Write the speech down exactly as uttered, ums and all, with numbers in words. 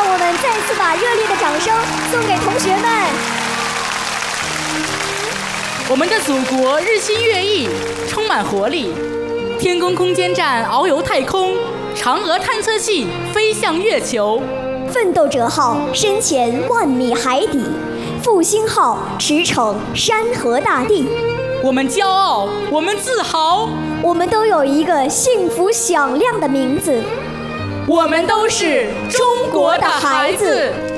让我们再次把热烈的掌声送给同学们。 我们的祖国日新月异，充满活力。天宫空间站遨游太空，嫦娥探测器飞向月球。 奋斗者号深潜万米海底，复兴号驰骋山河大地。 我们骄傲，我们自豪， 我们都有一个幸福响亮的名字。 我们都是中国的孩子。